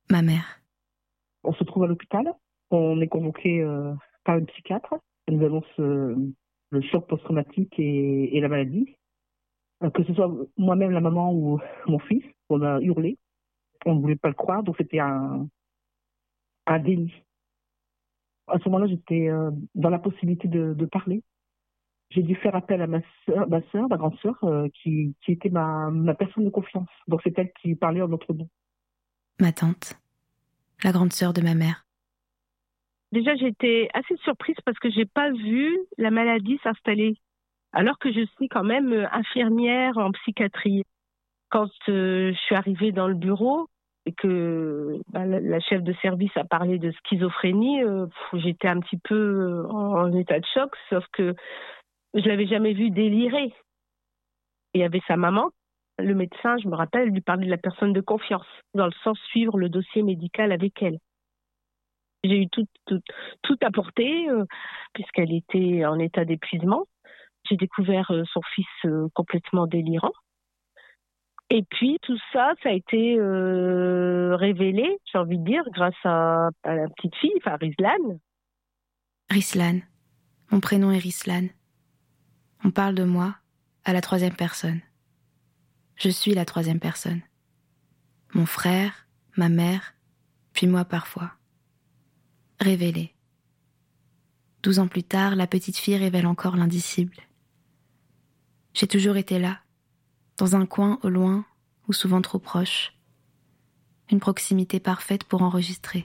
Ma mère. On se trouve à l'hôpital. On est convoqué par une psychiatre. Elle nous annonce le choc post-traumatique et la maladie. Que ce soit moi-même, la maman ou mon fils, on a hurlé. On ne voulait pas le croire, donc c'était un déni. À ce moment-là, j'étais dans la possibilité de parler. J'ai dû faire appel à ma grande sœur, qui était ma personne de confiance. Donc c'est elle qui parlait en notre nom. Ma tante. La grande sœur de ma mère. Déjà, j'étais assez surprise parce que j'ai pas vu la maladie s'installer, alors que je suis quand même infirmière en psychiatrie. Quand je suis arrivée dans le bureau et que la chef de service a parlé de schizophrénie, j'étais un petit peu en état de choc, sauf que je l'avais jamais vue délirer. Il y avait sa maman, le médecin, je me rappelle, lui parlait de la personne de confiance, dans le sens suivre le dossier médical avec elle. J'ai eu tout apporté, puisqu'elle était en état d'épuisement. J'ai découvert son fils complètement délirant. Et puis, tout ça, ça a été révélé, j'ai envie de dire, grâce à la petite fille, enfin Rislan. Rislan. Mon prénom est Rislan. On parle de moi à la 3e personne. Je suis la 3e personne. Mon frère, ma mère, puis moi parfois. Révélé. 12 ans plus tard, la petite fille révèle encore l'indicible. J'ai toujours été là, dans un coin au loin ou souvent trop proche. Une proximité parfaite pour enregistrer.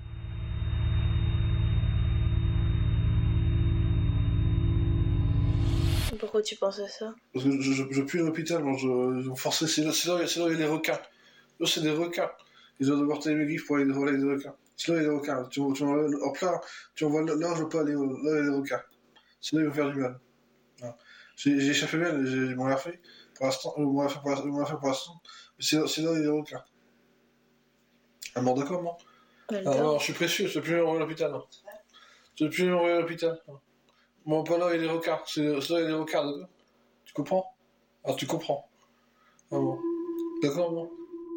Pourquoi tu penses à ça? Parce que je pue à l'hôpital, moi, ils ont forcé, c'est là où il y a des requins. Là, c'est des requins. Ils ont devoir tenir mes griffes pour aller voler des requins. C'est là où il y a des requins. Tu vois, hop là, tu vois, là, je veux pas aller, là, il y a des requins. C'est là où ils vont faire du mal. Voilà. J'ai échappé bien, ils m'ont rien fait. Pour l'instant, ils m'ont rien fait pour l'instant. Mais c'est là où il y a des requins. Ah bon, d'accord, moi. Alors, je suis précieux, je ne peux plus envoyer à l'hôpital, non. Je ne peux plus envoyer à l'hôpital. Bon, pas là, il y a des requins. C'est là, il y a des requins, d'accord. Tu comprends? Ah, tu comprends. Ah bon. D'accord, bon.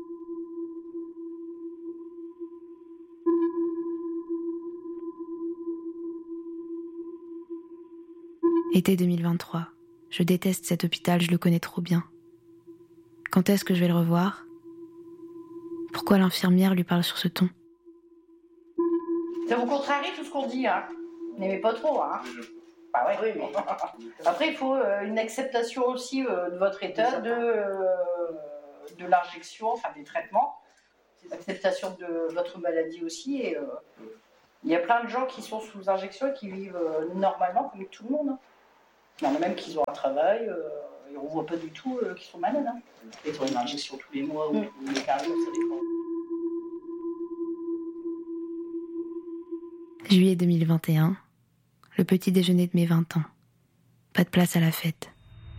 Été 2023. Je déteste cet hôpital, je le connais trop bien. Quand est-ce que je vais le revoir? Pourquoi l'infirmière lui parle sur ce ton? Ça vous contrarie tout ce qu'on dit, hein? N'aimez pas trop, hein? Bah ouais. Oui, mais... Après, il faut une acceptation aussi de votre état, de l'injection, enfin des traitements, l'acceptation de votre maladie aussi. Et il y a plein de gens qui sont sous injection et qui vivent normalement comme tout le monde. Hein. Il y en a même qui ont un travail et on ne voit pas du tout qu'ils sont malades. Hein. Ils ont une injection tous les mois ou les carrières, ça dépend. Juillet 2021, le petit déjeuner de mes 20 ans. Pas de place à la fête.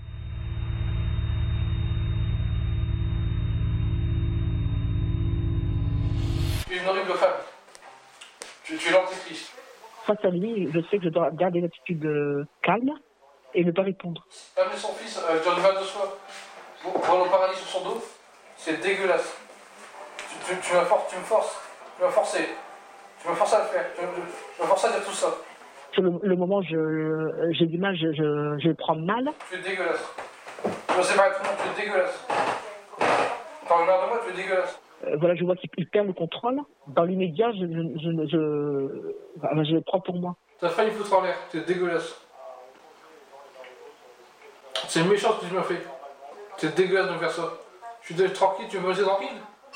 Tu es une horrible femme. Tu es l'antéchrist. Face à lui, je sais que je dois garder l'attitude calme et ne pas répondre. Amener son fils avec du rival de soi pour aller au paradis sur son dos, c'est dégueulasse. Tu me forces. Tu m'as forcé. Tu m'as forcé à le faire. Tu m'as forcé à dire tout ça. Sur le moment, j'ai du mal, je prends mal. Tu es dégueulasse. Tu vas séparer tout le monde, tu es dégueulasse. Quand je regarde de moi, tu es dégueulasse. Voilà, je vois qu'il perd le contrôle. Dans l'immédiat, je le prends pour moi. T'as failli me foutre en l'air, tu es dégueulasse. C'est méchant ce que tu m'as fait. C'est dégueulasse de me faire ça. Je suis tranquille, tu veux me laisser tranquille?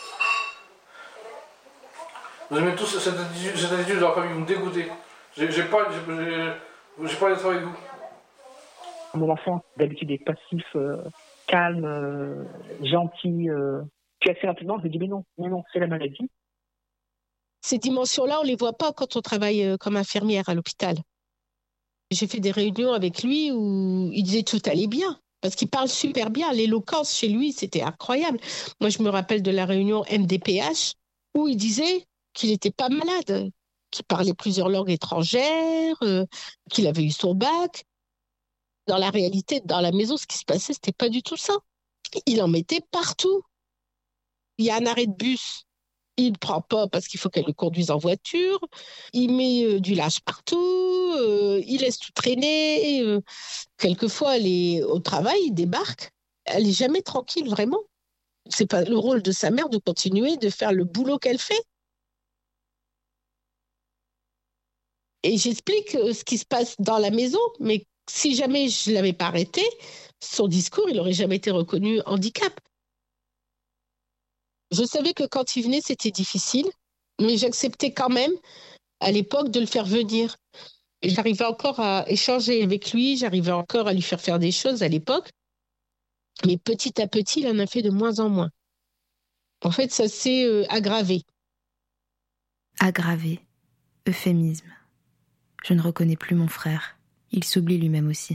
Vous aimez tous cette attitude de la famille, vous me dégoûtez. J'ai pas d'être avec vous. Mon enfant, d'habitude, est passif, calme, gentil. Puis assez rapidement, je lui dis mais non, c'est la maladie. Ces dimensions-là, on ne les voit pas quand on travaille comme infirmière à l'hôpital. J'ai fait des réunions avec lui où il disait tout allait bien. Parce qu'il parle super bien. L'éloquence chez lui, c'était incroyable. Moi, je me rappelle de la réunion MDPH où il disait qu'il n'était pas malade, qu'il parlait plusieurs langues étrangères, qu'il avait eu son bac. Dans la réalité, dans la maison, ce qui se passait, ce n'était pas du tout ça. Il en mettait partout. Il y a un arrêt de bus Il ne prend pas parce qu'il faut qu'elle le conduise en voiture. Il met du linge partout. Il laisse tout traîner. Quelquefois, elle est au travail, il débarque. Elle n'est jamais tranquille, vraiment. C'est pas le rôle de sa mère de continuer de faire le boulot qu'elle fait. Et j'explique ce qui se passe dans la maison, mais si jamais je ne l'avais pas arrêté, son discours, il n'aurait jamais été reconnu handicap. Je savais que quand il venait, c'était difficile, mais j'acceptais quand même, à l'époque, de le faire venir. J'arrivais encore à échanger avec lui, j'arrivais encore à lui faire des choses à l'époque, mais petit à petit, il en a fait de moins en moins. En fait, ça s'est aggravé. Aggravé. Euphémisme. Je ne reconnais plus mon frère. Il s'oublie lui-même aussi.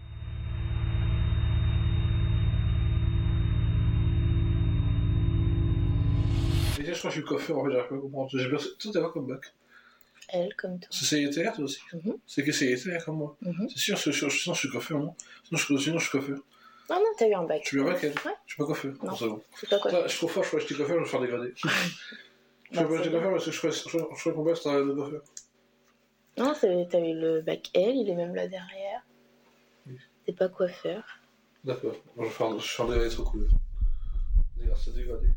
Déjà, je crois que je suis coiffeur, en fait, j'arrive pas à comprendre. Toi, t'as quoi comme bac? Elle, comme toi. C'est CITR, toi aussi? C'est que CITR comme moi. C'est sûr, sinon je suis coiffeur, moi. Sinon je suis coiffeur. Non, t'as eu un bac. Tu as eu un bac, elle? Ouais. Je suis pas coiffeur. Non, c'est bon. c'est pas coiffeur. Je suis trop fort, je crois que j'étais coiffeur, je vais me faire dégrader. Je vais pas être coiffeur parce que je crois qu'on bac, c'est un coiffeur. Non, t'as eu le bac L, il est même là derrière. Oui. T'es pas coiffeur. D'accord. Moi, je vais faire des lettres cool. C'est dégradé.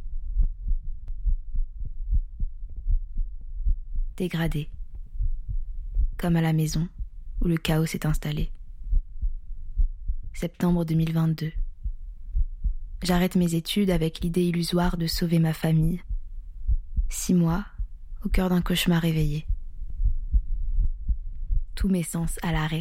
Dégradé. Comme à la maison, où le chaos s'est installé. Septembre 2022. J'arrête mes études avec l'idée illusoire de sauver ma famille. 6 mois, au cœur d'un cauchemar éveillé. Tous mes sens à l'arrêt.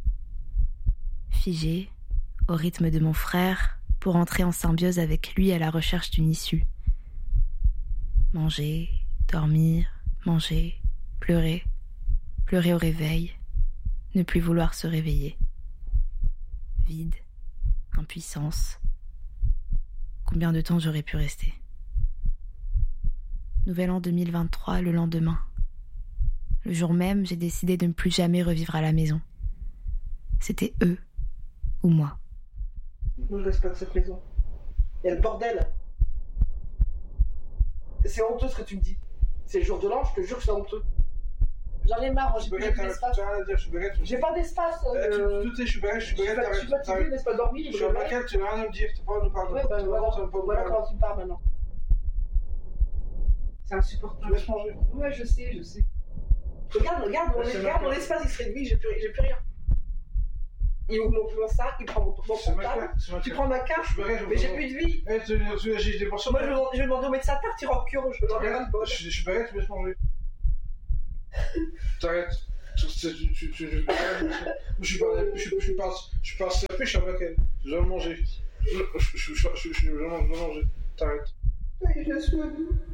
Figé, au rythme de mon frère, pour entrer en symbiose avec lui à la recherche d'une issue. Manger, dormir, manger, pleurer au réveil, ne plus vouloir se réveiller. Vide, impuissance. Combien de temps j'aurais pu rester? Nouvel an 2023, le lendemain. Le jour même, j'ai décidé de ne plus jamais revivre à la maison. C'était eux ou moi. Moi, je reste pas de cette maison. Il y a le bordel. C'est honteux ce que tu me dis. C'est le jour de l'an, je te jure que c'est honteux. J'en ai marre, j'ai plus d'espace. J'ai pas d'espace. Je suis baguette, Tu vas te dire, laisse pas dormir. Je suis baguette, tu n'as rien à me dire, tu peux pas nous parler. Ouais, bah voilà comment tu me parles maintenant. C'est insupportable. Tu vas changer. Ouais, je sais. Regarde mon espace, il se réduit, j'ai plus rien. Il ouvre mon sac, il prend mon portable, tu prends ma carte, mais j'ai plus de vie. Moi, je vais demander au médecin de partir en cure, je suis baguette, tu veux se manger. T'arrêtes. Je suis pas sapé, je suis un baguette. Je dois le manger. Je dois manger. T'arrêtes. Je suis